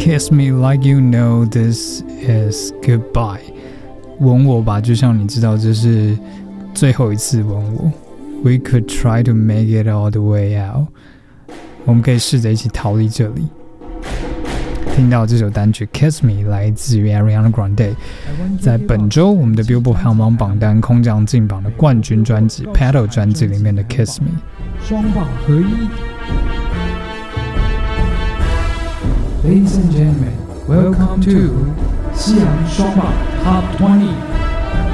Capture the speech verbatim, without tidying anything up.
Kiss me like you know this is goodbye。吻我吧，就像你知道这是最后一次吻我。We could try to make it all the way out。我们可以试着一起逃离这里。听到这首单曲 Kiss Me 来自于 Ariana Grande， 在本周我们的 Billboard 排行榜榜单空降进榜的冠军专辑 Petal 专辑里面的 Kiss Me。 双榜合一。Ladies and gentlemen, welcome to 西洋双榜 Top twenty。